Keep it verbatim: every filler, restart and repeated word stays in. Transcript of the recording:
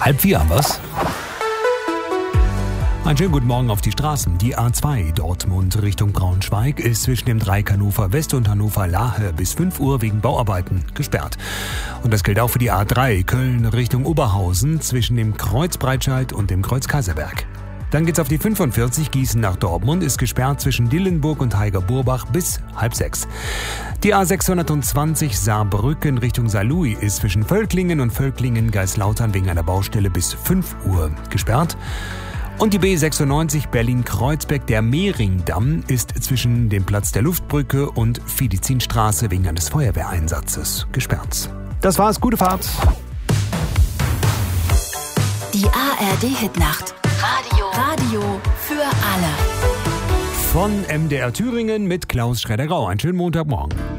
Halb vier haben wir's. Einen schönen guten Morgen auf die Straßen. Die A zwei Dortmund Richtung Braunschweig ist zwischen dem Dreieck Hannover West und Hannover Lahe bis fünf Uhr wegen Bauarbeiten gesperrt. Und das gilt auch für die A drei Köln Richtung Oberhausen zwischen dem Kreuz Breitscheid und dem Kreuz Kaiserberg. Dann geht's auf die fünfundvierzig Gießen nach Dortmund, ist gesperrt zwischen Dillenburg und Heiger-Burbach bis halb sechs. Die A sechshundertzwanzig Saarbrücken Richtung Saarlouis ist zwischen Völklingen und Völklingen-Geislautern wegen einer Baustelle bis fünf Uhr gesperrt. Und die B sechsundneunzig Berlin-Kreuzberg, der Mehringdamm, ist zwischen dem Platz der Luftbrücke und Fidizinstraße wegen eines Feuerwehreinsatzes gesperrt. Das war's, gute Fahrt. Die A R D-Hitnacht. Radio. Radio für alle. Von M D R Thüringen mit Klaus Schredder-Grau. Einen schönen Montagmorgen.